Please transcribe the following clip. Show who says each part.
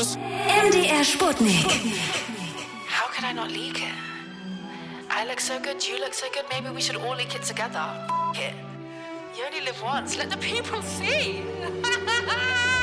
Speaker 1: Fotos?
Speaker 2: MDR Sputnik.
Speaker 3: How could I not leak it? I look so good, you look so good, maybe we should all leak it together. F it. You only live once, let the people see.